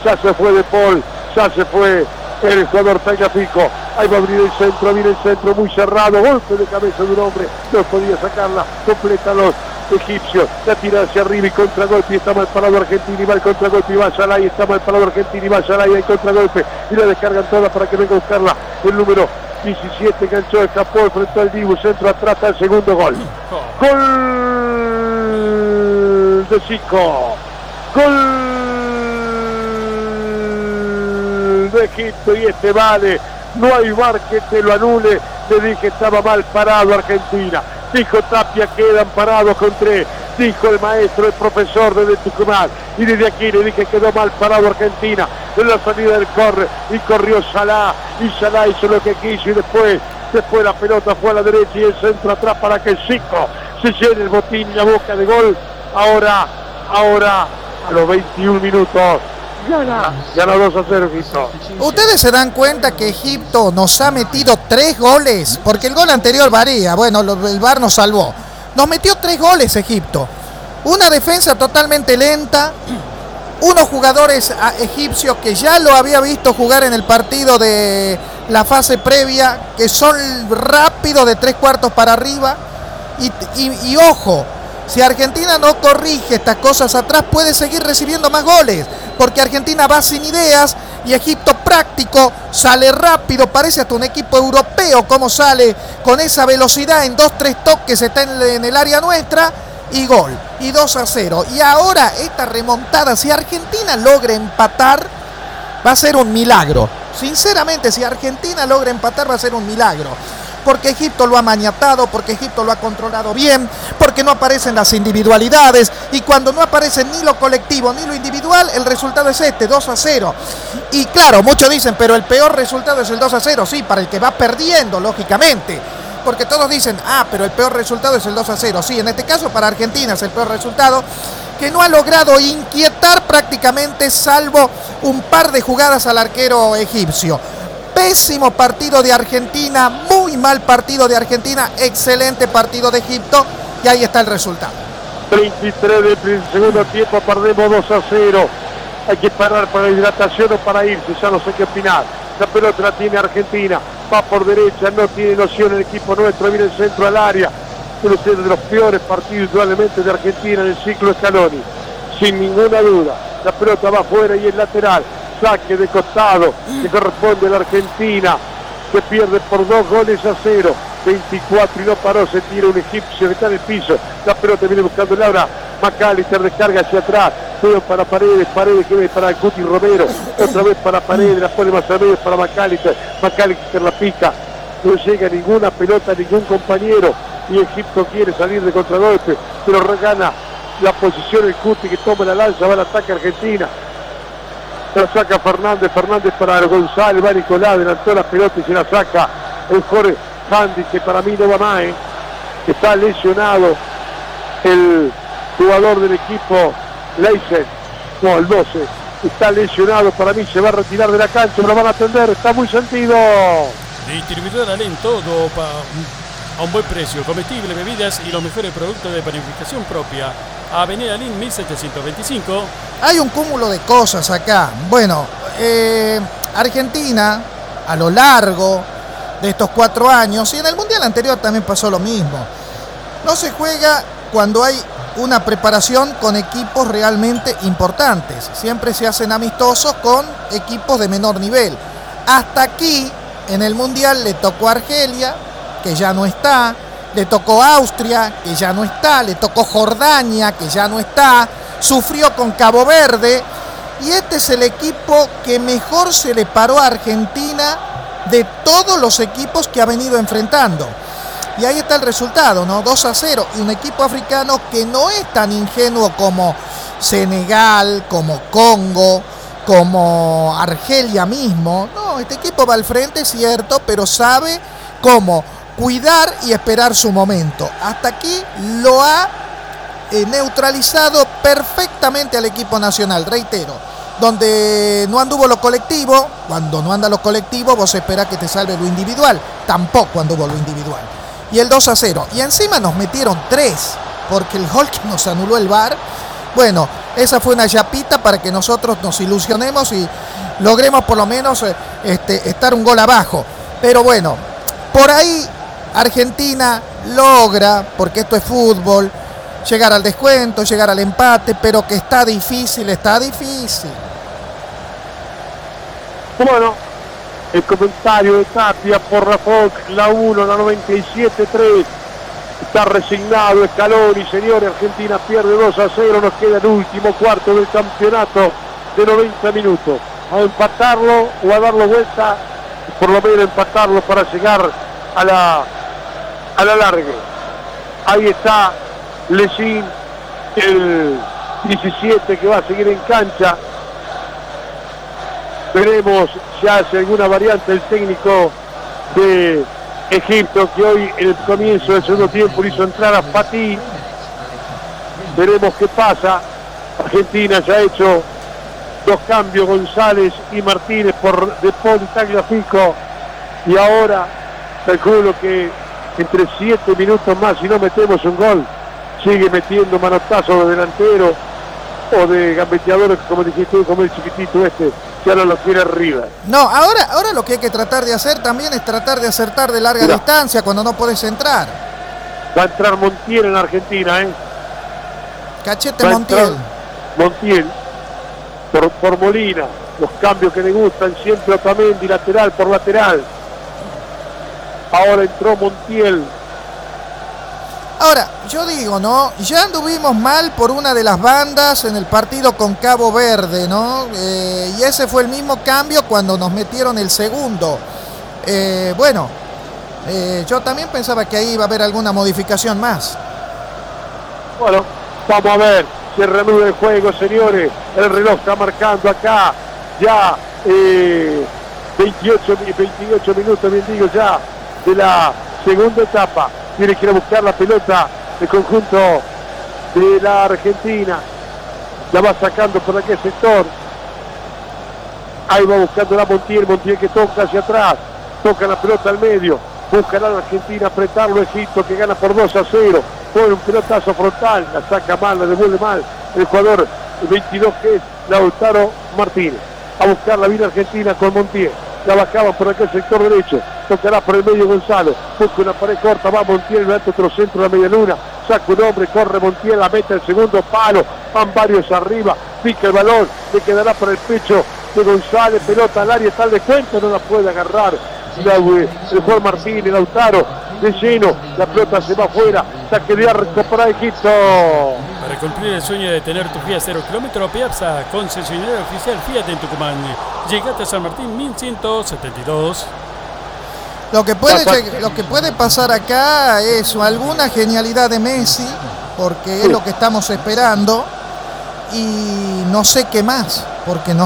Ya se fue De Paul, ya se fue el jugador Tagliafico. Ahí va a abrir el centro, viene el centro muy cerrado, golpe de cabeza de un hombre, no podía sacarla, completa los egipcios, la tira hacia arriba y contragolpe, y está mal parado Argentina, y va el contragolpe, y va Shalai, está mal parado Argentina, y va Shalai, hay contragolpe, y la descargan todas para que venga a buscarla, el número 17, enganchó, escapó, enfrentó al Dibu, centro atrás, está el segundo gol. Gol de Zico, gol de Egipto, y este vale, no hay VAR que te lo anule. Le dije estaba mal parado Argentina, dijo Tapia quedan parados con 3, dijo el maestro, el profesor desde Tucumán, y desde aquí le dije quedó mal parado Argentina en la salida del corre, y corrió Salah, y Salah hizo lo que quiso, y después la pelota fue a la derecha y el centro atrás para que Zico se llene el botín y la boca de gol. Ahora a los 21 minutos gana 2-0 Egipto. Ustedes se dan cuenta que Egipto nos ha metido 3 goles, porque el gol anterior varía, bueno, el VAR nos salvó. Nos metió 3 goles Egipto. Una defensa totalmente lenta, unos jugadores egipcios que ya lo había visto jugar en el partido de la fase previa, que son rápidos de 3/4 para arriba, y ojo, si Argentina no corrige estas cosas atrás, puede seguir recibiendo más goles, porque Argentina va sin ideas y Egipto práctico, sale rápido, parece hasta un equipo europeo como sale con esa velocidad, en 2-3 toques está en el área nuestra, y gol, y 2-0. Y ahora esta remontada, si Argentina logra empatar, va a ser un milagro. Sinceramente, si Argentina logra empatar, va a ser un milagro. Porque Egipto lo ha maniatado, porque Egipto lo ha controlado bien, porque no aparecen las individualidades, y cuando no aparece ni lo colectivo ni lo individual, el resultado es 2-0. Y claro, muchos dicen, pero el peor resultado es el 2-0, sí, para el que va perdiendo, lógicamente, porque todos dicen, pero el peor resultado es el 2-0, sí, en este caso para Argentina es el peor resultado, que no ha logrado inquietar prácticamente, salvo un par de jugadas al arquero egipcio. Pésimo partido de Argentina, muy mal partido de Argentina, excelente partido de Egipto, y ahí está el resultado. 33 del segundo tiempo, perdemos 2-0. Hay que parar para hidratación o para irse, ya no sé qué opinar. La pelota la tiene Argentina, va por derecha, no tiene noción el equipo nuestro, viene el centro al área. Uno de los peores partidos probablemente de Argentina en el ciclo Scaloni, sin ninguna duda. La pelota va afuera y es lateral. Saque de costado que corresponde a la Argentina, que pierde por 2-0. 24 y no paró, se tira un egipcio que está en el piso. La pelota viene buscando Laura. McAllister descarga hacia atrás. Juega para Paredes que ve para Guti Romero. Otra vez para Paredes, la pone más a medio para McAllister. McAllister la pica. No llega ninguna pelota a ningún compañero. Y Egipto quiere salir de contragolpe, pero regana la posición el Guti, que toma la lanza, va al ataque Argentina. La saca Fernández para González, va Nicolás, adelantó la pelota y se la saca el Jorge Handy, que para mí no va más, que está lesionado el jugador del equipo Leisen, no, el 12, está lesionado, para mí se va a retirar de la cancha, lo van a atender, está muy sentido. Distribuidor Alén, todo a un buen precio, comestibles, bebidas y los mejores productos de panificación propia. Avenida Lin 1725. Hay un cúmulo de cosas acá. Bueno, Argentina, a lo largo de estos 4 años, y en el Mundial anterior también pasó lo mismo, no se juega cuando hay una preparación con equipos realmente importantes. Siempre se hacen amistosos con equipos de menor nivel. Hasta aquí, en el Mundial, le tocó a Argelia, que ya no está, le tocó Austria, que ya no está, le tocó Jordania, que ya no está, sufrió con Cabo Verde, y este es el equipo que mejor se le paró a Argentina de todos los equipos que ha venido enfrentando. Y ahí está el resultado, ¿no? 2-0, y un equipo africano que no es tan ingenuo como Senegal, como Congo, como Argelia mismo. No, este equipo va al frente, cierto, pero sabe cómo cuidar y esperar su momento. Hasta aquí lo ha neutralizado perfectamente al equipo nacional, reitero. Donde no anduvo lo colectivo, cuando no anda lo colectivo, vos esperás que te salve lo individual. Tampoco anduvo lo individual. Y el 2-0. Y encima nos metieron 3, porque el gol que nos anuló el VAR Bueno, esa fue una chapita para que nosotros nos ilusionemos y logremos por lo menos estar un gol abajo. Pero bueno, por ahí Argentina logra, porque esto es fútbol, llegar al descuento, llegar al empate, pero que está difícil, está difícil. Bueno, el comentario de Tapia por Rafoc, la 1, la 97-3. Está resignado Scaloni, señores. Argentina pierde 2-0. Nos queda el último cuarto del campeonato de 90 minutos. A empatarlo o a darlo vuelta, por lo menos empatarlo para llegar a la larga. Ahí está Lesin, el 17 que va a seguir en cancha. Veremos si hace alguna variante el técnico de Egipto, que hoy en el comienzo del segundo tiempo hizo entrar a Fatih. Veremos qué pasa. Argentina ya ha hecho 2 cambios, González y Martínez por De Paul y Tagliafico, y ahora calculo que entre 7 minutos más, si no metemos un gol, sigue metiendo manotazos de delantero o de gambeteadores, como dijiste, como el chiquitito este, que ahora lo quiere arriba. No, ahora lo que hay que tratar de hacer también es tratar de acertar de larga distancia cuando no podés entrar. Va a entrar Montiel en Argentina, Cachete Montiel. Montiel por Molina. Los cambios que le gustan siempre, Otamendi lateral por lateral. Ahora entró Montiel. Ahora, yo digo, ¿no? Ya anduvimos mal por una de las bandas en el partido con Cabo Verde, ¿no? Y ese fue el mismo cambio cuando nos metieron el segundo. Yo también pensaba que ahí iba a haber alguna modificación más. Bueno, vamos a ver. Se reanuda el juego, señores. El reloj está marcando acá. Ya 28 minutos, bien digo, ya de la segunda etapa. Tiene que ir a buscar la pelota el conjunto de la Argentina. La va sacando por aquel sector. Ahí va buscando la Montiel que toca hacia atrás. Toca la pelota al medio. Busca la Argentina apretarlo. Egipto que gana por 2-0. Pone un pelotazo frontal. La saca mal, la devuelve mal. El jugador 22 que es Lautaro Martínez. A buscar la vida Argentina con Montiel. La bajaba por aquel sector derecho. Tocará por el medio Gonzalo. Busca una pared corta. Va Montiel. Va otro centro de la media luna. Saca un hombre. Corre Montiel. La mete el segundo palo. Van varios arriba. Pica el balón. Le quedará por el pecho de González. Pelota al área. Está al descuento. No la puede agarrar el jugador Martínez. Lautaro de lleno. La pelota se va afuera. Saque de arco para Egipto. Para cumplir el sueño de tener tu Fiat 0 kilómetro, Piazza, concesionario oficial Fiat en Tucumán. Llegate a San Martín 1172. Lo que puede pasar acá es alguna genialidad de Messi, porque es lo que estamos esperando, y no sé qué más, porque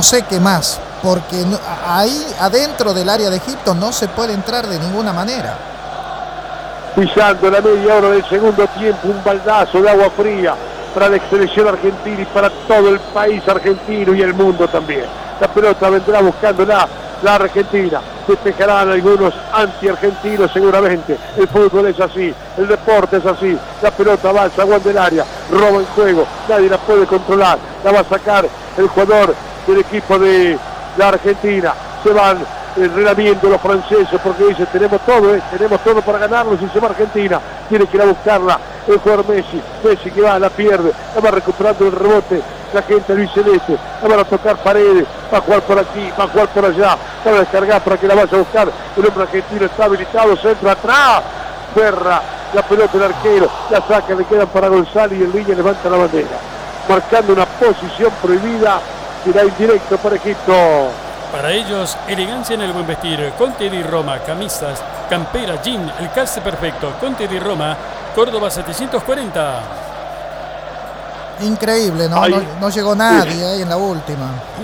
ahí adentro del área de Egipto no se puede entrar de ninguna manera. Pisando la media hora del segundo tiempo, un baldazo de agua fría para la selección argentina y para todo el país argentino y el mundo también. La pelota vendrá buscándola la Argentina. Despejarán algunos anti-argentinos seguramente. El fútbol es así, el deporte es así. La pelota va al zaguán del área, roba en juego, nadie la puede controlar. La va a sacar el jugador del equipo de la Argentina. Se van relamiendo los franceses porque dice tenemos todo para ganarlo. Si se va Argentina, tiene que ir a buscarla el jugador Messi que va, la pierde, la va recuperando el rebote la gente Luis Celeste, la van a tocar Paredes, va a jugar por aquí, va a jugar por allá, va a descargar para que la vaya a buscar el hombre argentino. Está habilitado, centro atrás, Ferra, la pelota del arquero, la saca, le quedan para González y el línea levanta la bandera, marcando una posición prohibida. Será indirecto para Egipto. Para ellos, elegancia en el buen vestir. Conte di Roma, camisas, campera, jean, el calce perfecto. Conte di Roma, Córdoba 740. Increíble, no llegó nadie ahí en la última.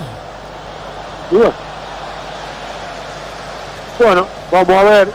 Bueno, vamos a ver.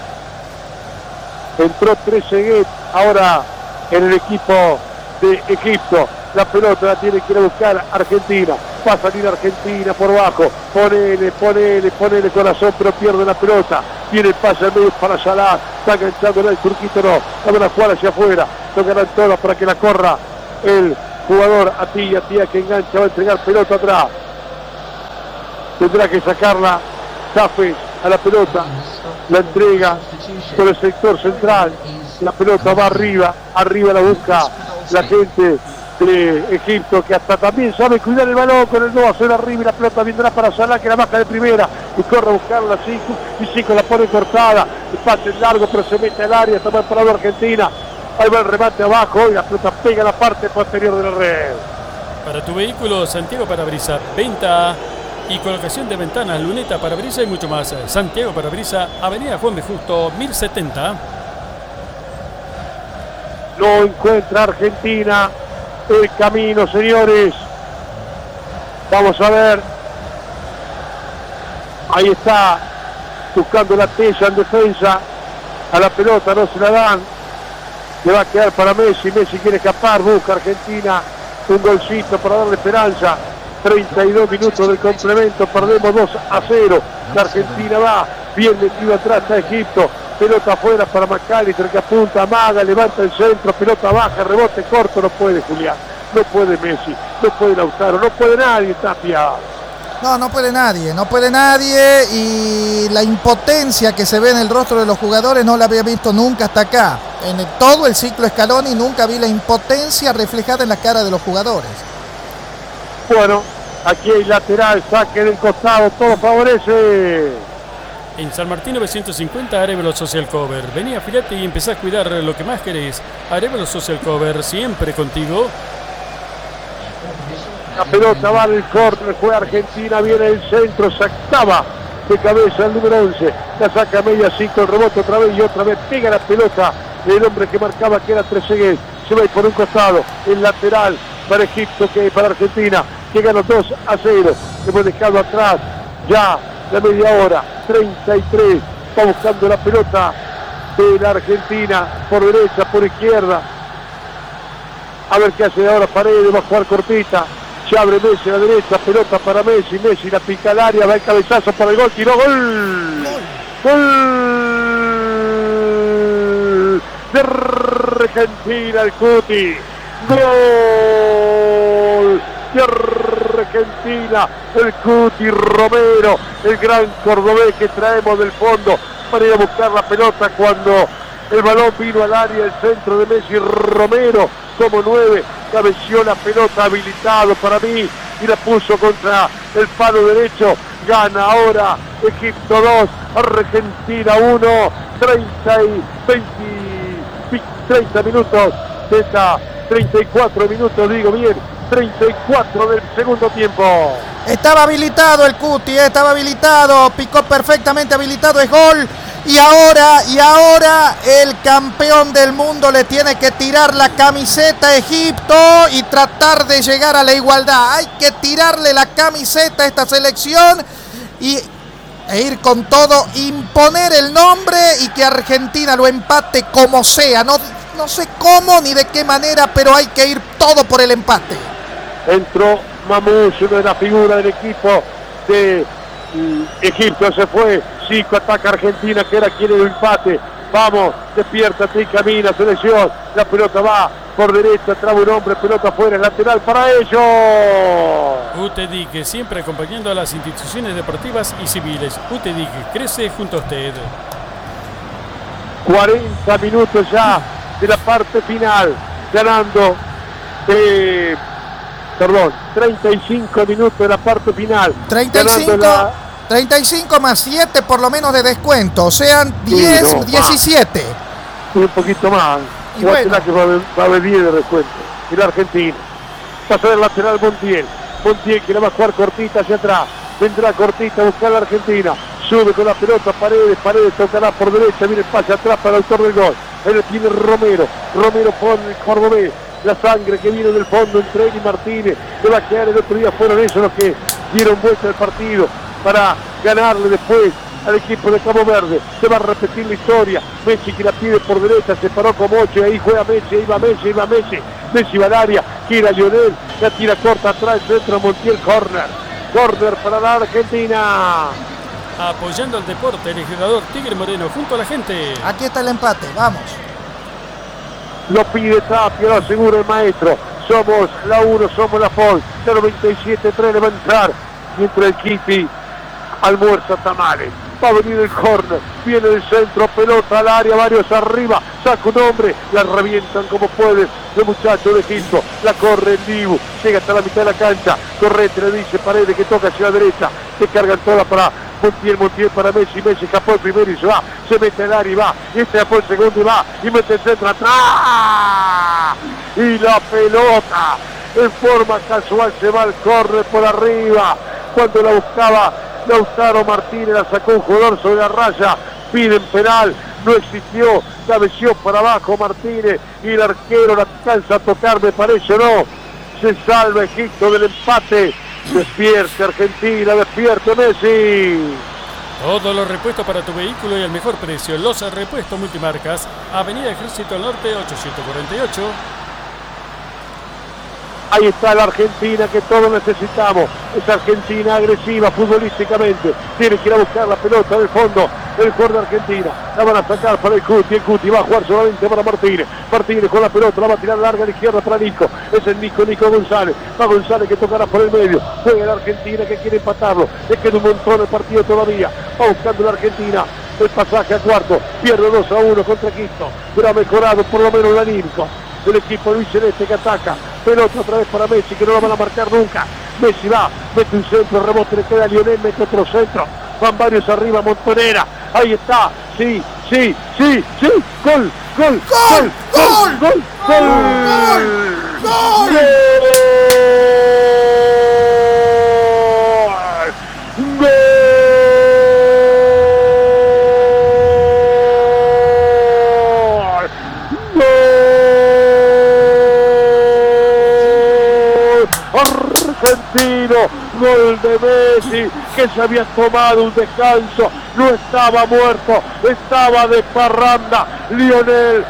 Entró Trezeguet ahora en el equipo de Egipto. La pelota la tiene que ir a buscar Argentina. Va a salir Argentina por abajo. Ponele corazón, pero pierde la pelota. Viene el pase al medio para Salah. Está enganchando el turquito, no. La van a jugar hacia afuera. Tocarán todas para que la corra el jugador Atilla que engancha, va a entregar pelota atrás. Tendrá que sacarla Zafes a la pelota, la entrega por el sector central, la pelota va arriba la busca la gente de Egipto, que hasta también sabe cuidar el balón con el 2-0 arriba, y la pelota vendrá para Salah, que la baja de primera y corre a buscarla. Chico la pone cortada, el pase largo, pero se mete al área, toma el parado Argentina, ahí va el remate abajo y la pelota pega la parte posterior de la red. Para tu vehículo, Santiago Parabrisa, venta y colocación de ventanas, luneta, parabrisa y mucho más. Santiago Parabrisa, Avenida Juan B. Justo, 1070. No encuentra Argentina el camino, señores. Vamos a ver. Ahí está, buscando la Tella en defensa. A la pelota no se la dan. Le va a quedar para Messi. Messi quiere escapar, busca Argentina un golcito para darle esperanza. 32 minutos del complemento, perdemos 2-0. La Argentina va bien metido atrás a Egipto. Pelota afuera para McAllister, que apunta, amaga, levanta el centro, pelota baja, rebote corto. No puede Julián, no puede Messi, no puede Lautaro, no puede nadie, Tapia. No puede nadie, y la impotencia que se ve en el rostro de los jugadores no la había visto nunca hasta acá. En todo el ciclo Scaloni nunca vi la impotencia reflejada en la cara de los jugadores. Bueno, aquí hay lateral, saque del costado, todo favorece. En San Martín 950, Arevalo Social Cover. Vení, afilate y empezá a cuidar lo que más querés. Arevalo Social Cover, siempre contigo. La pelota va del córner, juega Argentina, viene el centro, sacaba de cabeza el número 11. La saca media 5, el rebote otra vez y otra vez. Pega la pelota el hombre que marcaba, que era Trezeguet. Se va a ir por un costado, el lateral para Egipto, que para Argentina, que ganó 2-0. Hemos dejado atrás ya la media hora, 33, está buscando la pelota de la Argentina, por derecha, por izquierda. A ver qué hace ahora Paredes, va a jugar cortita, se abre Messi a la derecha, pelota para Messi, Messi la pica al área, va el cabezazo para el gol, tiró, gol de Argentina, el Cuti, gol de Argentina, el Cuti Romero, el gran cordobés que traemos del fondo para ir a buscar la pelota cuando el balón vino al área, el centro de Messi. Romero como 9, cabeció la pelota, habilitado para mí y la puso contra el palo derecho. Gana ahora Egipto 2, Argentina 1, 30 minutos, 34 minutos, digo bien, 34 del segundo tiempo. Estaba habilitado el Cuti, estaba habilitado, picó perfectamente habilitado, es gol. Y ahora el campeón del mundo le tiene que tirar la camiseta a Egipto y tratar de llegar a la igualdad. Hay que tirarle la camiseta a esta selección e ir con todo, imponer el nombre y que Argentina lo empate como sea. No sé cómo ni de qué manera, pero hay que ir todo por el empate. Entró Mamouche, uno de la figura del equipo de Egipto, se fue. Zico ataca a Argentina, que era quien el empate. Vamos, despiértate y camina, selección. La pelota va por derecha, traba un hombre, pelota afuera, lateral para ellos. UTEDIC, siempre acompañando a las instituciones deportivas y civiles. UTEDIC crece junto a usted. 40 minutos ya de la parte final, ganando 35 minutos de la parte final. 35 más 7 por lo menos de descuento, o sean 10, sí, no, 17. Un poquito más. Y bueno, que va a haber 10 de descuento. Y la Argentina. Pasa del lateral Montiel que la va a jugar cortita hacia atrás. Vendrá cortita a buscar a la Argentina. Sube con la pelota, Paredes tocará por derecha, viene el pase atrás para el autor del gol. Ahí lo tiene Romero pone el cordobés. La sangre que viene del fondo entre él y Martínez. Le va a quedar, el otro día fueron esos los que dieron vuelta al partido para ganarle después al equipo de Cabo Verde. Se va a repetir la historia. Messi que la pide por derecha, se paró como 8 y ahí juega Messi, ahí va Messi. Messi va al área, gira Lionel, la tira corta atrás, centro Montiel, corner para la Argentina. Apoyando al deporte, el jugador Tigre Moreno junto a la gente. Aquí está el empate, vamos. Lo pide Tapia, lo asegura el maestro. Somos la 1, somos la FOL. 97-3 le va a entrar. Mientras el Kitty almuerza tamales. Va a venir el córner, viene el centro, pelota al área, varios arriba, saca un hombre, la revientan como pueden los muchachos de Egipto, la corre el Dibu, llega hasta la mitad de la cancha, Correte le dice Paredes que toca hacia la derecha, que cargan toda para Montiel para Messi, Messi escapó el primero y se va, se mete al área y va, y este fue el segundo y va, y mete el centro atrás, y la pelota, en forma casual se va al córner por arriba, cuando la buscaba Lautaro Martínez, la sacó un jugador sobre la raya, piden penal, no existió, cabeció para abajo Martínez y el arquero la alcanza a tocar, me parece, no, se salva Egipto del empate, despierte Argentina, despierte Messi. Todos los repuestos para tu vehículo y al mejor precio, los repuestos multimarcas, Avenida Ejército del Norte 848. Ahí está la Argentina que todos necesitamos. Es Argentina agresiva futbolísticamente. Tiene que ir a buscar la pelota del fondo. El jugador de Argentina. La van a sacar para el Cuti va a jugar solamente para Martínez. Martínez con la pelota. La va a tirar larga a la izquierda para Nico. Es el Nico González. Va González que tocará por el medio. Juega la Argentina que quiere empatarlo. Le queda un montón el partido todavía. Va buscando la Argentina. El pasaje a cuarto. Pierde 2-1 contra Egipto. Pero ha mejorado por lo menos el anímico. El equipo de Luis Celeste que ataca, pelota otra vez para Messi que no lo van a marcar nunca, Messi va, mete un centro, rebote, le queda a Lionel, mete otro centro, van varios arriba, Montonera, ahí está, sí, gol, argentino, gol de Messi, que se había tomado un descanso, no estaba muerto, estaba de parranda. Lionel,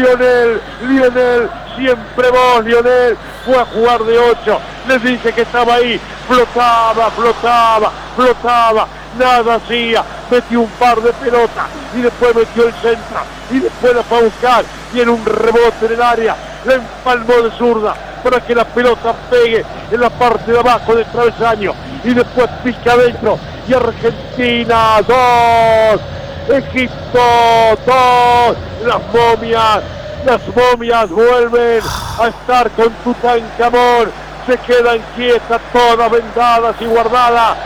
siempre vos, Lionel, fue a jugar de 8, les dije que estaba ahí, flotaba, nada hacía, metió un par de pelotas y después metió el centro y después la fue a buscar y en un rebote en el área la empalmó de zurda para que la pelota pegue en la parte de abajo del travesaño y después pica adentro y Argentina 2, Egipto 2, las momias vuelven a estar con Tutankamón, se quedan quietas, todas vendadas y guardadas.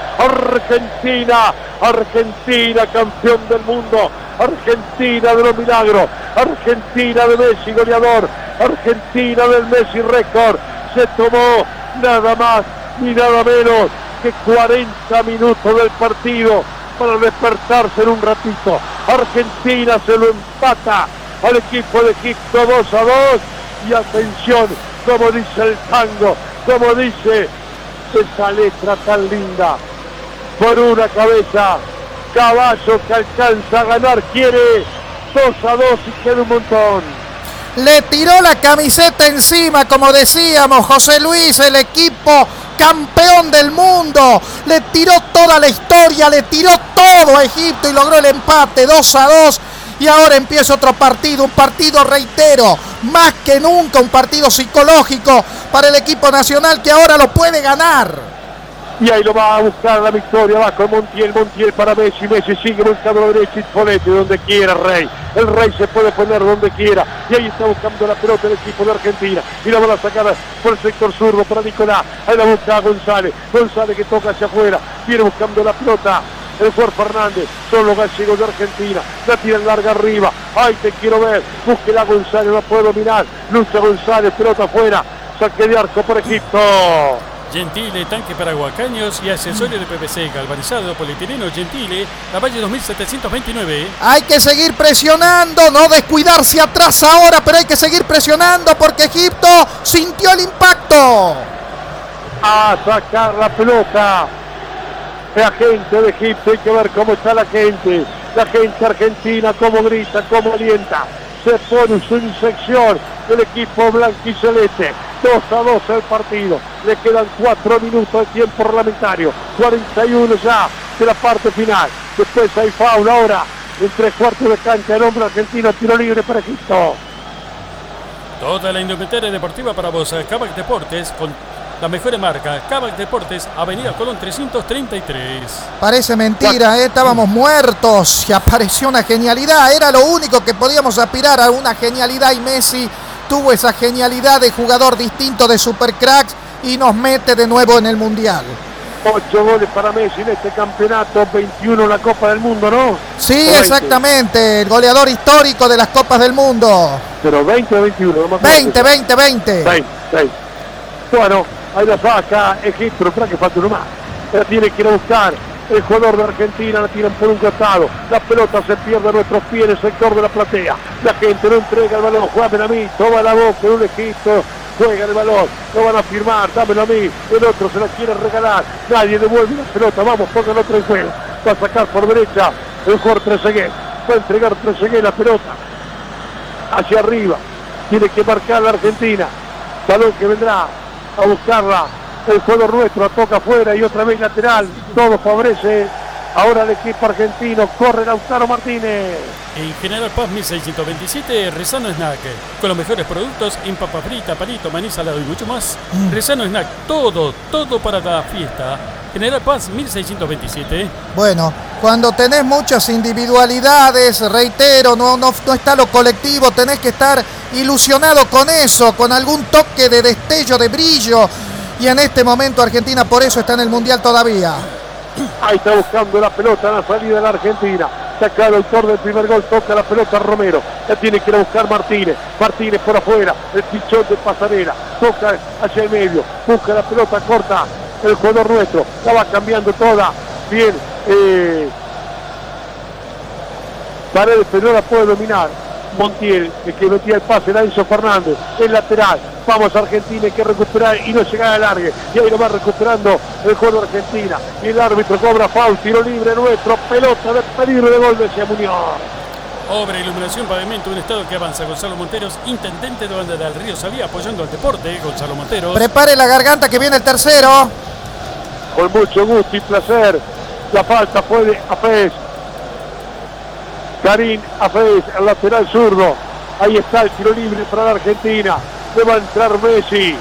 Argentina campeón del mundo, Argentina de los milagros, Argentina de Messi goleador, Argentina del Messi récord, se tomó nada más ni nada menos que 40 minutos del partido para despertarse en un ratito. Argentina se lo empata al equipo de Egipto 2-2 y atención, como dice el tango, como dice esa letra tan linda, por una cabeza, caballo que alcanza a ganar quiere 2-2 y queda un montón. Le tiró la camiseta encima, como decíamos, José Luis, el equipo campeón del mundo. Le tiró toda la historia, le tiró todo a Egipto y logró el empate 2-2. Y ahora empieza otro partido, un partido, reitero, más que nunca un partido psicológico para el equipo nacional que ahora lo puede ganar. Y ahí lo va a buscar la victoria, va con Montiel para Messi sigue buscando la derecha y Spoletti donde quiera, el Rey se puede poner donde quiera, y ahí está buscando la pelota el equipo de Argentina, y la van a sacar por el sector zurdo para Nicolás, ahí la busca González que toca hacia afuera, viene buscando la pelota, el jugador Fernández, son los gallegos de Argentina, la tiran larga arriba, ay te quiero ver, búsquela González, no puede dominar, lucha González, pelota afuera, saque de arco por Egipto. Gentile, tanque para guacaños y accesorio de PVC, galvanizado, polietileno Gentile, la Valle 2729. Hay que seguir presionando, no descuidarse atrás ahora, pero hay que seguir presionando porque Egipto sintió el impacto. A sacar la pelota. La gente de Egipto, hay que ver cómo está la gente argentina, cómo grita, cómo alienta. Se pone su infección el equipo blanquiceleste. 2-2 el partido, le quedan 4 minutos de tiempo reglamentario, 41 ya de la parte final, después hay foul ahora, en 3 cuartos de cancha, el hombre argentino, tiro libre para Egipto. Toda la indumentaria deportiva para vos. Kavak Deportes, con la mejor marca. Kavak Deportes, Avenida Colón 333. Parece mentira, estábamos muertos y apareció una genialidad. Era lo único que podíamos aspirar, a una genialidad, y Messi tuvo esa genialidad de jugador distinto, de supercracks, y nos mete de nuevo en el Mundial. 8 goles para Messi en este campeonato, 21 en la Copa del Mundo, ¿no? Sí, exactamente, el goleador histórico de las Copas del Mundo. Pero 20 o 21, no me acuerdo. 20. 20. Bueno, ahí la saca Egipto, pero espera que falta uno más. La tiene que ir a buscar el jugador de Argentina, la tiran por un costado. La pelota se pierde a nuestros pies en el sector de la platea. La gente no entrega el balón, jugámelo a mí, toma la boca en un Egipto. Juega el balón, lo van a firmar, dámelo a mí, el otro se la quiere regalar, nadie devuelve la pelota, vamos, pongan otro en juego, va a sacar por derecha el jugador Trezeguet, va a entregar Trezeguet la pelota hacia arriba, tiene que marcar la Argentina, balón que vendrá a buscarla, el jugador nuestro, toca afuera y otra vez lateral, todo favorece ahora el equipo argentino, corre Lautaro Martínez. En General Paz 1627, Rezano Snack, con los mejores productos en papa frita, palito, maní salado y mucho más. Rezano Snack, todo para la fiesta. General Paz 1627. Bueno, cuando tenés muchas individualidades, reitero, no está lo colectivo, tenés que estar ilusionado con eso, con algún toque de destello, de brillo. Y en este momento Argentina por eso está en el Mundial todavía. Ahí está buscando la pelota en la salida de la Argentina. Saca el autor del primer gol, toca la pelota a Romero. La tiene que ir a buscar Martínez. Martínez por afuera, el pichón de Pasarela. Toca hacia el medio, busca la pelota corta. El jugador nuestro, la va cambiando toda. Bien, Paredes, pero no la puede dominar. Montiel, el que metía el pase, la hizo Fernández, el lateral. Vamos Argentina, hay que recuperar y no llegar al largue. Y ahí lo va recuperando el juego de Argentina. Y el árbitro cobra foul, tiro libre nuestro, pelota de peligro de gol de Cia Muñoz. Obra, iluminación, pavimento, un estado que avanza. Gonzalo Monteros, intendente de Banda del Río Salía, apoyando al deporte. Gonzalo Monteros. Prepare la garganta que viene el tercero. Con mucho gusto y placer. La falta fue de Afez. Karim Afez, el lateral zurdo. Ahí está el tiro libre para la Argentina. Le va a entrar Messi.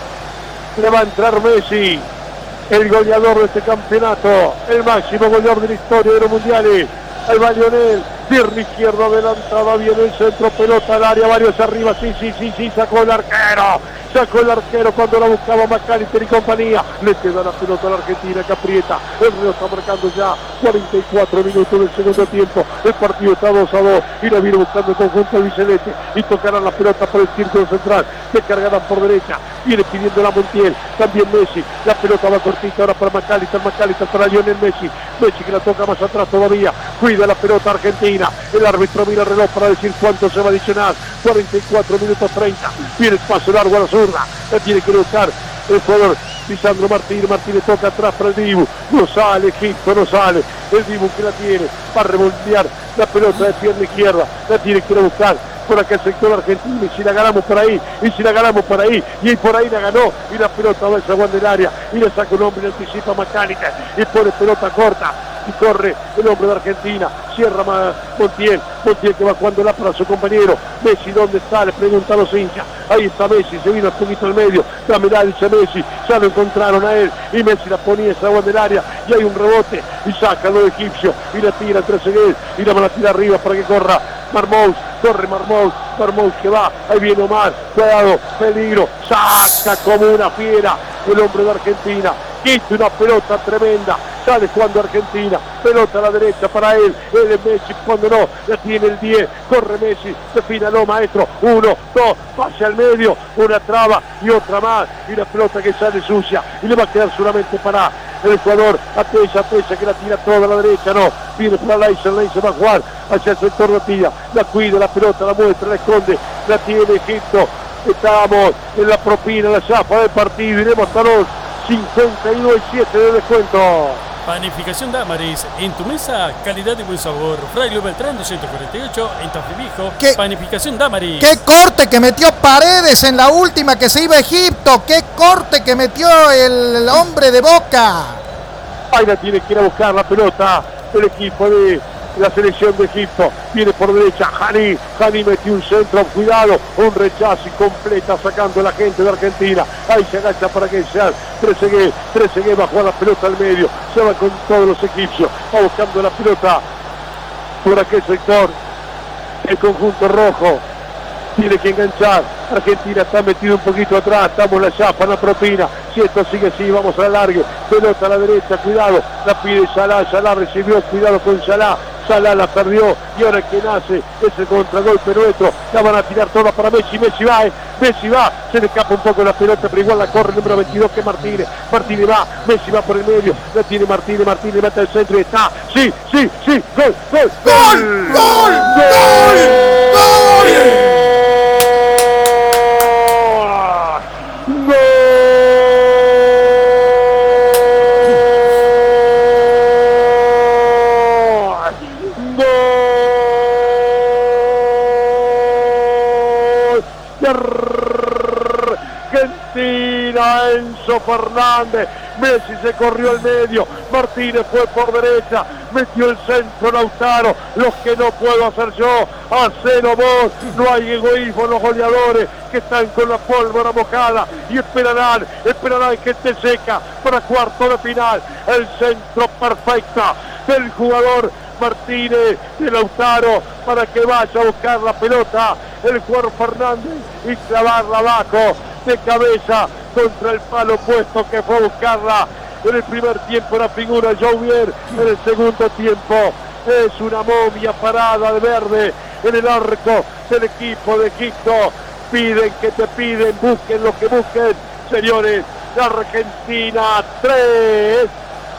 El goleador de este campeonato. El máximo goleador de la historia de los mundiales. Ahí va Lionel. Pierna izquierda adelantada. Viene el centro. Pelota al área. Varios arriba. Sí. Sacó el arquero cuando la buscaba McAllister y compañía. Le queda la pelota a la Argentina que aprieta. El Río está marcando ya 44 minutos del segundo tiempo. El partido está 2-2 y la viene buscando el conjunto albiceleste y tocarán la pelota por el círculo central. Se cargarán por derecha. Viene pidiendo la Montiel. También Messi. La pelota va cortita ahora para McAllister para Lionel Messi. Messi que la toca más atrás todavía. Cuida la pelota Argentina. El árbitro mira el reloj para decir cuánto se va a adicionar. 44 minutos 30. Viene el paso largo a la zurda. La tiene que buscar el jugador Lisandro Martínez. Martínez toca atrás para el Dibu. No sale Egipto, no sale. El Dibu que la tiene para revoltear la pelota de pierna izquierda. La tiene que ir a buscar por acá el sector argentino. Y si la ganamos por ahí, y por ahí la ganó. Y la pelota va a esa del área. Y le saca un hombre y anticipa Mecánica. Y pone pelota corta. Y corre el hombre de Argentina, cierra Montiel que va jugándola para su compañero. Messi, ¿dónde está? Le pregunta a los hinchas. Ahí está Messi, se vino un poquito al medio. Dámela, dice Messi, ya lo encontraron a él. Y Messi la ponía esa agua del área. Y hay un rebote y saca lo egipcio. Y la tira entre Trezeguet. Y la van a tirar arriba para que corra Marmous. Corre Marmous que va. Ahí viene Omar. Cuidado, peligro. Saca como una fiera el hombre de Argentina. Quita una pelota tremenda. Sale jugando Argentina, pelota a la derecha para él es Messi, cuando no, la tiene el 10, corre Messi, defínalo maestro, 1, 2, pase al medio, una traba y otra más, y la pelota que sale sucia, y le va a quedar solamente para el jugador, Atella que la tira toda a la derecha, no, viene para Leicester va a jugar hacia el sector de Tilla, la cuida, la pelota, la muestra, la esconde, la tiene Egipto, estamos en la propina, la chafa del partido, iremos hasta los 52.7 de descuento. Panificación Damaris, en tu mesa, calidad y buen sabor. Fraile Beltrán 248, en Tafibijo. Panificación Damaris. ¡Qué corte que metió Paredes en la última que se iba a Egipto! ¡Qué corte que metió el hombre de Boca! Ahí la tiene que ir a buscar la pelota el equipo de la selección de Egipto. Viene por derecha Hani metió un centro, cuidado, un rechazo y completa sacando a la gente de Argentina. Ahí se agacha para que sea Trezeguet va a jugar la pelota al medio, se va con todos los egipcios, va buscando la pelota por aquel sector. El conjunto rojo tiene que enganchar. Argentina está metido un poquito atrás. Estamos la chapa, la propina. Si esto sigue así, vamos a largue. Pelota a la derecha, cuidado. La pide Salah. Salah recibió, cuidado con Salah. Salah la perdió. Y ahora el que nace es el contragolpe nuestro. La van a tirar toda para Messi. Messi va. Se le escapa un poco la pelota, pero igual la corre el número 22 que Martínez. Martínez va. Messi va por el medio. La tiene Martínez. Martínez mete al centro y está. Sí. Gol. Argentina, Enzo Fernández. Messi se corrió al medio, Martínez fue por derecha, metió el centro Lautaro. Los que no puedo hacer yo, hacelo vos. No hay egoísmo en los goleadores que están con la pólvora mojada y esperarán que esté seca para cuarto de final. El centro perfecto del jugador Martínez de Lautaro para que vaya a buscar la pelota el jugador Fernández y clavarla abajo de cabeza contra el palo opuesto que fue a buscarla. En el primer tiempo la figura Jouvier, en el segundo tiempo es una momia parada de verde en el arco del equipo de Egipto. Piden que te piden, busquen lo que busquen, señores. La Argentina 3,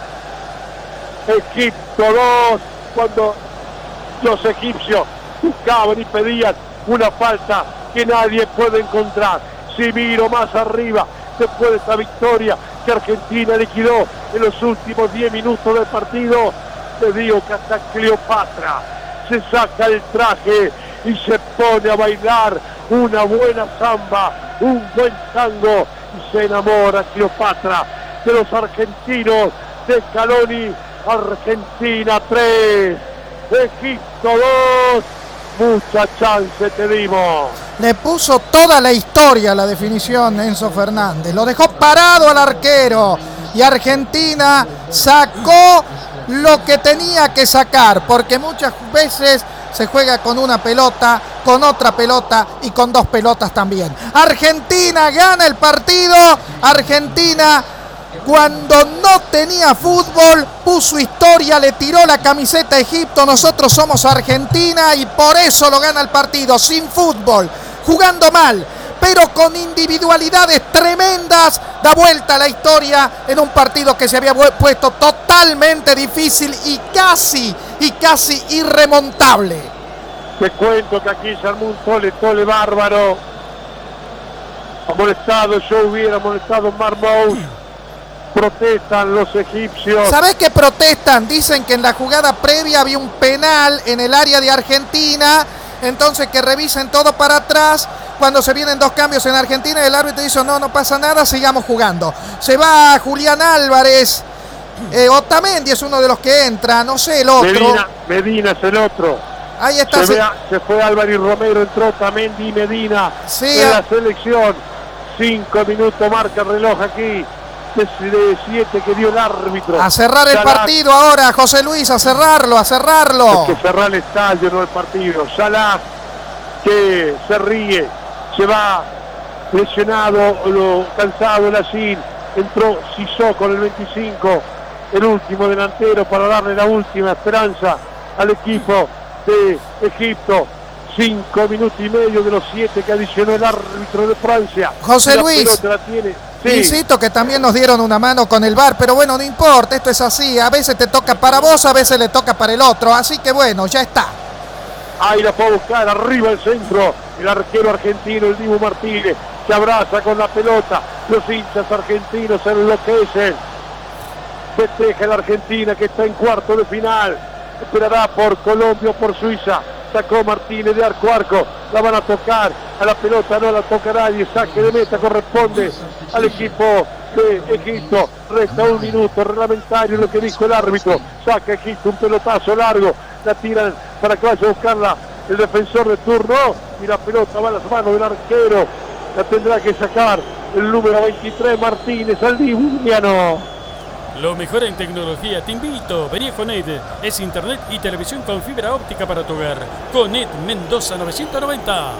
Egipto 2, cuando los egipcios buscaban y pedían una falta que nadie puede encontrar. Si miro más arriba, después de esta victoria que Argentina liquidó en los últimos 10 minutos del partido, te digo que hasta Cleopatra se saca el traje y se pone a bailar una buena samba, un buen tango, y se enamora Cleopatra de los argentinos de Scaloni. Argentina 3, Egipto 2, mucha chance te dimos. Le puso toda la historia a la definición Enzo Fernández, lo dejó parado al arquero y Argentina sacó lo que tenía que sacar, porque muchas veces se juega con una pelota, con otra pelota y con dos pelotas también. Argentina gana el partido. Argentina, cuando no tenía fútbol, puso historia, le tiró la camiseta a Egipto. Nosotros somos Argentina y por eso lo gana el partido, sin fútbol, jugando mal, pero con individualidades tremendas, da vuelta a la historia en un partido que se había puesto totalmente difícil y casi irremontable. Te cuento que aquí se armó un tole bárbaro. Ha molestado Jouvier, ha molestado Marmoush. Protestan los egipcios. ¿Sabés qué protestan? Dicen que en la jugada previa había un penal en el área de Argentina. Entonces que revisen todo para atrás. Cuando se vienen dos cambios en Argentina, el árbitro dice no pasa nada, sigamos jugando. Se va Julián Álvarez. Otamendi es uno de los que entra, no sé el otro. Medina es el otro. Ahí está. Se fue Álvarez Romero, entró Otamendi y Medina en la selección. 5 minutos marca el reloj aquí. De 7 que dio el árbitro. A cerrar el partido ahora, José Luis, a cerrarlo. Hay que cerrar el estadio, no el partido. Salah, que se ríe, se va lesionado, cansado, Lacín. Entró Sissoko con el 25, el último delantero para darle la última esperanza al equipo de Egipto. 5 minutos y medio de los 7 que adicionó el árbitro de Francia. José Luis, sí. Insisto que también nos dieron una mano con el VAR, pero bueno, no importa, esto es así. A veces te toca para vos, a veces le toca para el otro. Así que bueno, ya está. Ahí la puede buscar, arriba el centro. El arquero argentino, el Dibu Martínez, se abraza con la pelota. Los hinchas argentinos se enloquecen. Festeja la Argentina que está en cuarto de final. Esperará por Colombia o por Suiza. Sacó Martínez de arco a arco. La van a tocar. a la pelota, no la toca nadie, saque de meta corresponde al equipo de Egipto. Resta 1 minuto reglamentario, lo que dijo el árbitro. Saca Egipto un pelotazo largo, la tiran para que vaya a buscarla el defensor de turno y la pelota va a las manos del arquero. La tendrá que sacar el número 23 Martínez al Dibuliano. Lo mejor en tecnología, te invito. Vení a Conet. Es internet y televisión con fibra óptica para tu hogar. Conet Mendoza 990.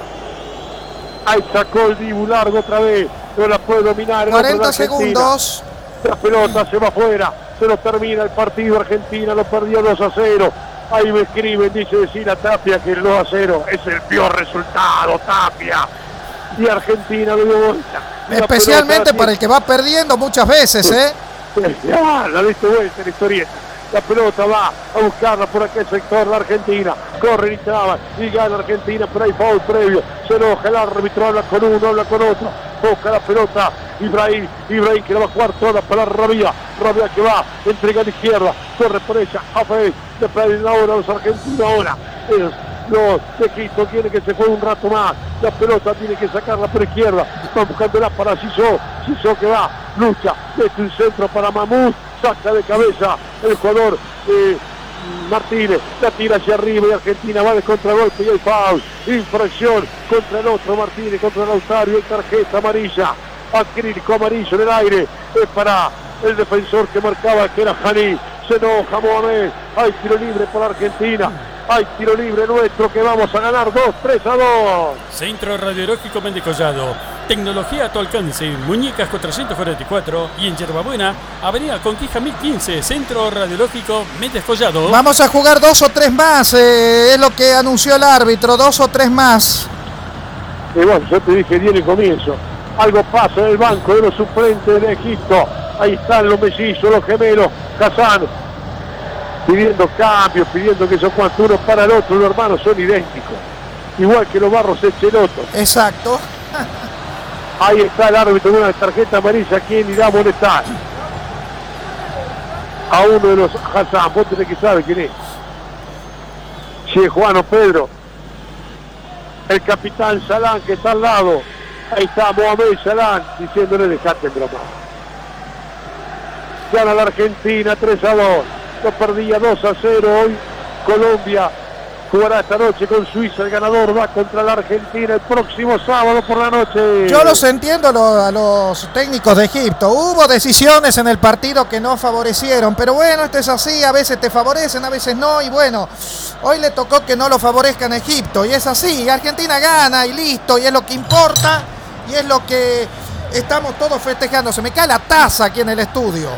Ahí sacó el Dibu largo otra vez. No la puede dominar. 40 segundos. La pelota se va afuera. Se lo termina el partido. Argentina lo perdió 2-0. Ahí me escriben, dice decir a Tapia que el 2-0 es el peor resultado, Tapia. Y Argentina lo dio vuelta. Especialmente para el que va perdiendo muchas veces, ¿eh? La diste vuelta la historieta. La pelota va a buscarla por aquel sector de Argentina. Corre y traba y gana Argentina, pero hay foul previo. Se enoja el árbitro, habla con uno, habla con otro. Busca la pelota Ibrahim que la va a jugar toda para Rabia que va, entrega a la izquierda, corre por ella, a Fey, después de ahora los argentinos ahora. Los de Egipto quieren que se juegue un rato más. La pelota tiene que sacarla por izquierda. Están buscándola para Sissó que va, lucha, mete un centro para Mamut, saca de cabeza el jugador Martínez, la tira hacia arriba y Argentina va de contragolpe y hay foul, infracción contra el otro Martínez, contra Lautaro y hay tarjeta amarilla, acrílico amarillo en el aire, es para el defensor que marcaba que era Janí. Se enoja Mohamed, hay tiro libre para Argentina. Hay tiro libre nuestro que vamos a ganar 2-3-2. Centro Radiológico Méndez Collado. Tecnología a tu alcance. Muñecas 444 y en Yerbabuena, Avenida Conquija 1015. Centro Radiológico Méndez Collado. Vamos a jugar 2 o 3 más. Es lo que anunció el árbitro. 2 o 3 más. Y bueno, yo te dije bien el comienzo. Algo pasa en el banco de los suplentes de Egipto. Ahí están los mellizos, los gemelos. Hassan pidiendo cambios, pidiendo que esos cuantos uno para el otro, los hermanos son idénticos, igual que los Barros Echeloto. Exacto. Ahí está el árbitro con una tarjeta amarilla, ¿quién irá a molestar? A uno de los Hassan, vos tenés que saber quién es. Si es Juan o Pedro. El capitán Salán que está al lado. Ahí está Mohamed Salán diciéndole dejate broma. Gana la Argentina 3-2. Lo perdía 2-0 hoy. Colombia jugará esta noche con Suiza. El ganador va contra la Argentina el próximo sábado por la noche. Yo los entiendo a los técnicos de Egipto. Hubo decisiones en el partido que no favorecieron. Pero bueno, esto es así. A veces te favorecen, a veces no. Y bueno, hoy le tocó que no lo favorezcan a Egipto. Y es así. Argentina gana y listo. Y es lo que importa. Y es lo que estamos todos festejando. Se me cae la taza aquí en el estudio.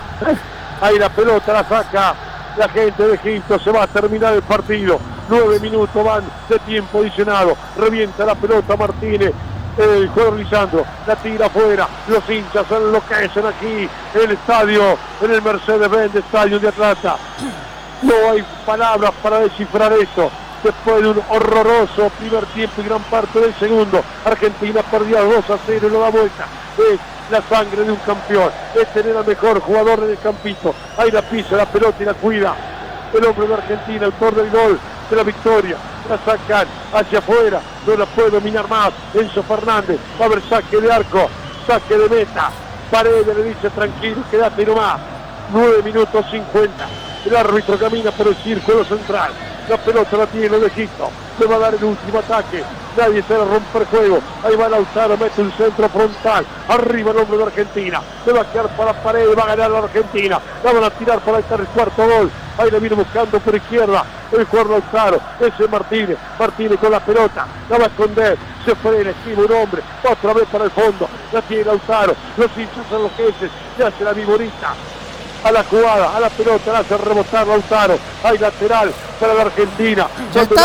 Ahí la pelota la saca la gente de Egipto, se va a terminar el partido. 9 minutos van de tiempo adicionado. Revienta la pelota Martínez. El jugador Lisandro la tira afuera. Los hinchas se enloquecen aquí en el estadio, en el Mercedes-Benz Estadio de Atlanta. No hay palabras para descifrar esto. Después de un horroroso primer tiempo y gran parte del segundo, Argentina perdía 2-0 y lo da vuelta. Es la sangre de un campeón, es tener al mejor jugador en el campito. Ahí la pisa la pelota y la cuida el hombre de Argentina, autor del gol de la victoria. La sacan hacia afuera, no la puede dominar más Enzo Fernández. Va a haber saque de arco, saque de meta. Paredes le dice tranquilo, quédate nomás. 9 minutos 50. El árbitro camina por el círculo central. La pelota la tiene de Egipto. Le va a dar el último ataque. Nadie se le rompe el juego. Ahí va Lautaro, mete un centro frontal. Arriba el hombre de Argentina. Le va a quedar para la pared, va a ganar la Argentina. La van a tirar para el cuarto gol. Ahí la viene buscando por izquierda. El jugador Lautaro. Ese es Martínez. Martínez con la pelota. La va a esconder. Se frena, esquiva un hombre. Otra vez para el fondo. La tiene Lautaro. Los hinchas enloquecen. Le hace la viborita a la jugada, a la pelota, la hace rebotar Lautaro. Hay lateral para la Argentina. Cuando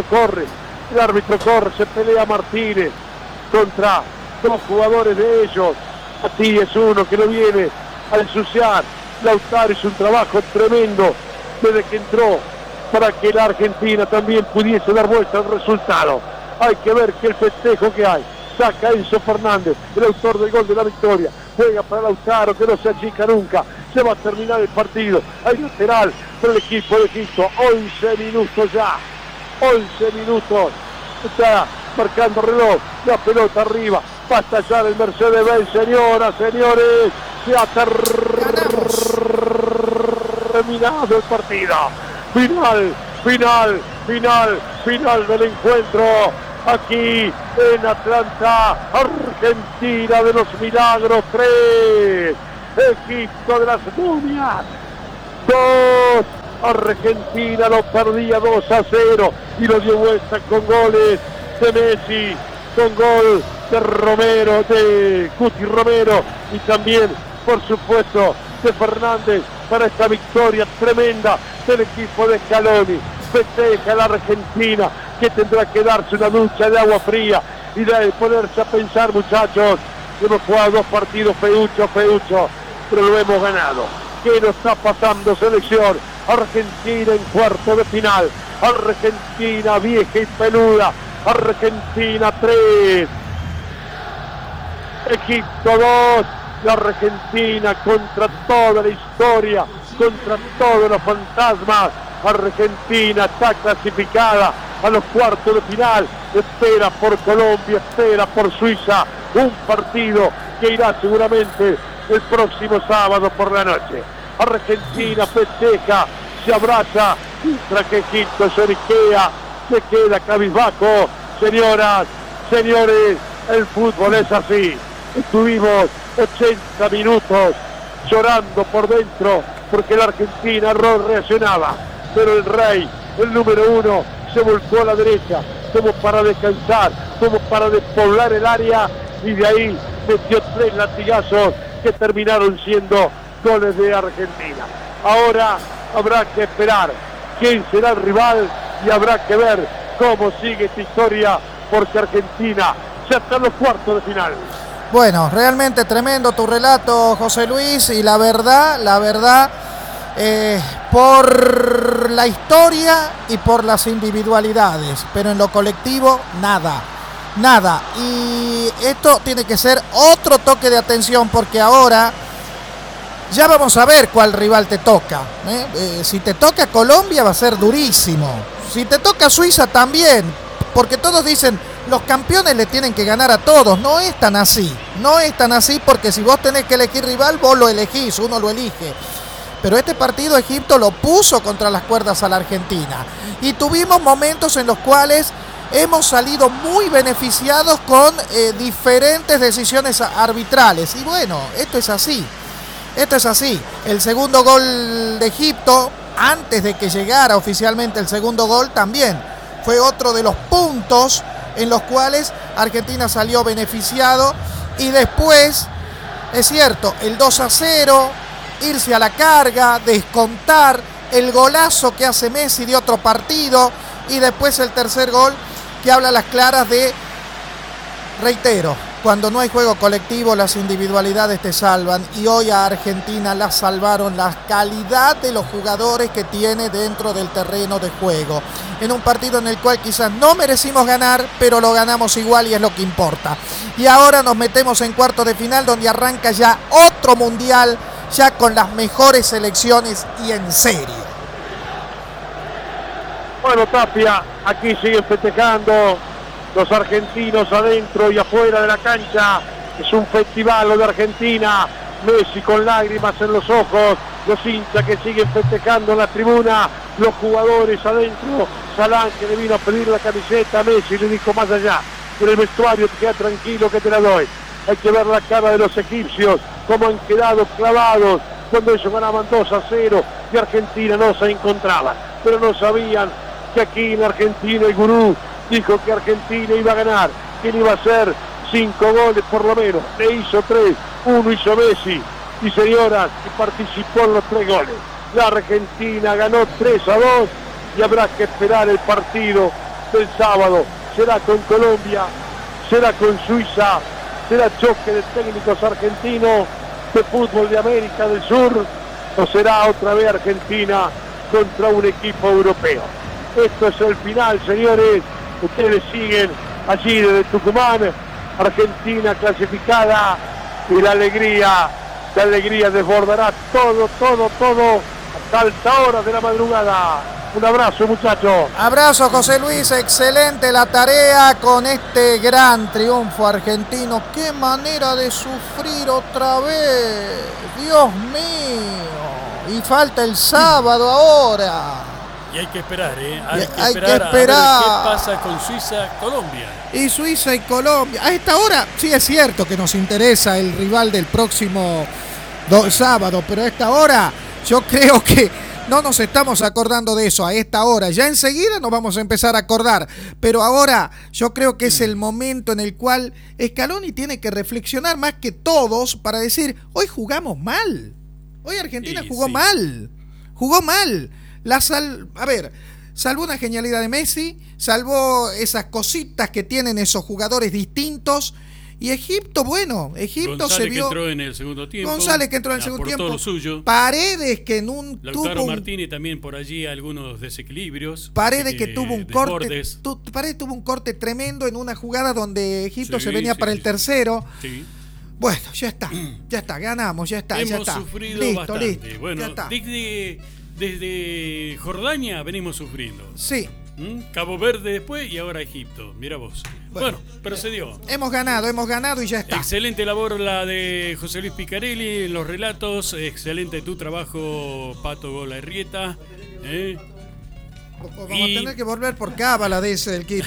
el árbitro corre, se pelea Martínez contra dos jugadores de ellos. Así es uno que lo viene a ensuciar. Lautaro hizo un trabajo tremendo desde que entró para que la Argentina también pudiese dar vuelta al resultado. Hay que ver que el festejo que hay. Saca Enzo Fernández, el autor del gol de la victoria. Juega para Lautaro, que no se achica nunca. Se va a terminar el partido. Hay lateral para el equipo de Egipto. 11 minutos ya. 11 minutos. Está marcando reloj, la pelota arriba, va a estallar el Mercedes-Benz, señoras, señores, se ha terminado el partido. Final del encuentro aquí en Atlanta, Argentina de los Milagros 3, Egipto de las Momias 2. Argentina lo perdía 2-0 y lo dio vuelta con goles de Messi, con gol de Romero, de Cuti Romero, y también, por supuesto, de Fernández para esta victoria tremenda del equipo de Scaloni. Festeja la Argentina, que tendrá que darse una ducha de agua fría y de ponerse a pensar, muchachos, hemos jugado 2 partidos feucho, pero lo hemos ganado. ¿Qué nos está pasando, selección? Argentina en cuarto de final, Argentina vieja y peluda, Argentina 3, Egipto 2, la Argentina contra toda la historia, contra todos los fantasmas. Argentina está clasificada a los cuartos de final, espera por Colombia, espera por Suiza, un partido que irá seguramente el próximo sábado por la noche. Argentina festeja, se abraza, mientras que Egipto se eriquea, se queda cabizbajo. Señoras, señores, el fútbol es así. Estuvimos 80 minutos llorando por dentro porque la Argentina no reaccionaba, pero el rey, el número 1, se volcó a la derecha como para descansar, como para despoblar el área, y de ahí metió 3 latigazos que terminaron siendo goles de Argentina. Ahora habrá que esperar quién será el rival y habrá que ver cómo sigue esta historia, porque Argentina ya está en los cuartos de final. Bueno, realmente tremendo tu relato, José Luis, y la verdad, por la historia y por las individualidades, pero en lo colectivo nada. Y esto tiene que ser otro toque de atención, porque ahora ya vamos a ver cuál rival te toca. Si te toca Colombia va a ser durísimo. Si te toca Suiza también, porque todos dicen los campeones le tienen que ganar a todos. No es tan así, porque si vos tenés que elegir rival, vos lo elegís, uno lo elige. Pero este partido Egipto lo puso contra las cuerdas a la Argentina. Y tuvimos momentos en los cuales hemos salido muy beneficiados con diferentes decisiones arbitrales. Y bueno, esto es así. El segundo gol de Egipto, antes de que llegara oficialmente el segundo gol, también fue otro de los puntos en los cuales Argentina salió beneficiado. Y después, es cierto, el 2-0, irse a la carga, descontar, el golazo que hace Messi de otro partido, y después el tercer gol que habla a las claras de, reitero, cuando no hay juego colectivo las individualidades te salvan, y hoy a Argentina la salvaron la calidad de los jugadores que tiene dentro del terreno de juego, en un partido en el cual quizás no merecimos ganar, pero lo ganamos igual y es lo que importa. Y ahora nos metemos en cuartos de final, donde arranca ya otro mundial, ya con las mejores selecciones y en serio. Bueno, Tapia, aquí siguen festejando los argentinos adentro y afuera de la cancha. Es un festival lo de Argentina. Messi con lágrimas en los ojos, los hinchas que siguen festejando en la tribuna, los jugadores adentro. Salán, que le vino a pedir la camiseta a Messi, le dijo: más allá, en el vestuario te queda tranquilo que te la doy. Hay que ver la cara de los egipcios, cómo han quedado clavados cuando ellos ganaban 2-0 y Argentina no se encontraba. Pero no sabían que aquí en Argentina el gurú dijo que Argentina iba a ganar, que iba a hacer 5 goles por lo menos. Le hizo 3, 1 hizo Messi. Y señoras, y participó en los 3 goles. La Argentina ganó 3-2 y habrá que esperar el partido del sábado. Será con Colombia, será con Suiza, será choque de técnicos argentinos de fútbol de América del Sur, o será otra vez Argentina contra un equipo europeo. Esto es el final, señores. Ustedes siguen allí desde Tucumán, Argentina clasificada, y la alegría desbordará todo alta hora de la madrugada. Un abrazo, muchachos. Abrazo, José Luis, excelente la tarea con este gran triunfo argentino. Qué manera de sufrir otra vez, Dios mío. Y falta el sábado ahora. Y hay que esperar, ¿eh? Hay que a ver qué pasa con Suiza-Colombia. Y Suiza y Colombia. A esta hora sí es cierto que nos interesa el rival del próximo sábado, pero a esta hora yo creo que no nos estamos acordando de eso a esta hora. Ya enseguida nos vamos a empezar a acordar, pero ahora yo creo que es el momento en el cual Scaloni tiene que reflexionar más que todos para decir, hoy jugamos mal. Hoy Argentina jugó mal. Jugó mal. Salvó una genialidad de Messi, salvó esas cositas que tienen esos jugadores distintos. Y Egipto, Egipto González se vio. Que entró en el segundo tiempo. González que entró en el segundo tiempo. Lo suyo. Paredes que en un. Lautaro Martínez también por allí algunos desequilibrios. Paredes que tuvo un corte. Paredes tuvo un corte tremendo en una jugada donde Egipto se venía para el tercero. Sí. Bueno, ya está, ganamos, ya está. Hemos sufrido listo, bastante. Listo, bueno, ya está. Desde Jordania venimos sufriendo. Sí. Cabo Verde después y ahora Egipto. Mira vos. Bueno, procedió. Hemos ganado y ya está. Excelente labor la de José Luis Picarelli en los relatos. Excelente tu trabajo, Pato Golarrieta. Vamos a tener que volver por cábala de ese del kit.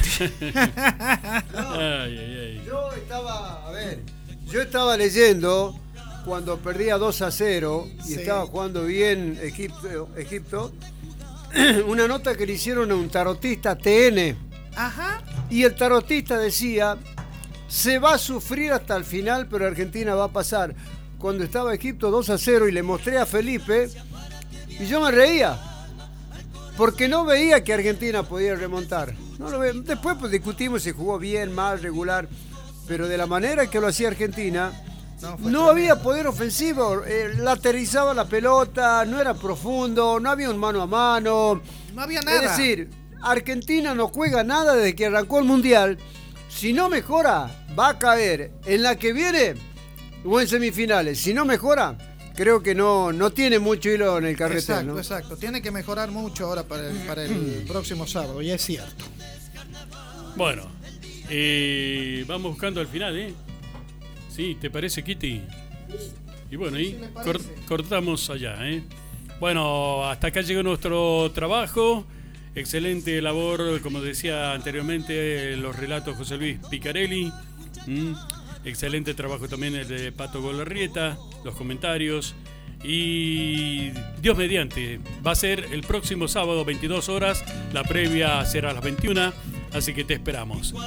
Yo estaba leyendo cuando perdía 2-0 y estaba jugando bien Egipto, una nota que le hicieron a un tarotista TN. Ajá. Y el tarotista decía, se va a sufrir hasta el final, pero Argentina va a pasar. Cuando estaba Egipto 2-0 y le mostré a Felipe, y yo me reía, porque no veía que Argentina podía remontar. No lo ve. Después pues, discutimos si jugó bien, mal, regular, pero de la manera que lo hacía Argentina, no había poder ofensivo, lateralizaba la pelota, no era profundo, no había un mano a mano. No había nada. Es decir, Argentina no juega nada desde que arrancó el Mundial. Si no mejora, va a caer en la que viene o en semifinales. Si no mejora, creo que no tiene mucho hilo en el carretel. Exacto. Tiene que mejorar mucho ahora para el próximo sábado, y es cierto. Bueno, vamos buscando al final, ¿eh? Sí, ¿te parece, Kitty? Y bueno, ahí cortamos allá, ¿eh? Bueno, hasta acá llegó nuestro trabajo. Excelente labor, como decía anteriormente, los relatos José Luis Picarelli. Excelente trabajo también el de Pato Golarrieta, los comentarios. Y Dios mediante, va a ser el próximo sábado 22 horas. La previa será a las 21, así que te esperamos.